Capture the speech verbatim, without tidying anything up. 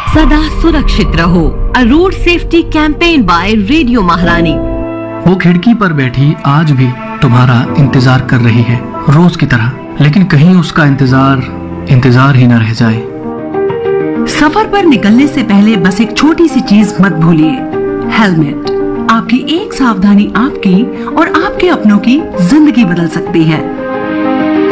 सदा सुरक्षित रहो। अ road safety campaign bye radio महारानी। वो खिड़की पर बैठी आज भी तुम्हारा इंतजार कर रही है, रोज की तरह, लेकिन कहीं उसका इंतजार इंतजार ही न रह जाए। सफर पर निकलने से पहले बस एक छोटी सी चीज मत भूलिए, हेलमेट। आपकी एक सावधानी आपकी और आपके अपनों की जिंदगी बदल सकती है।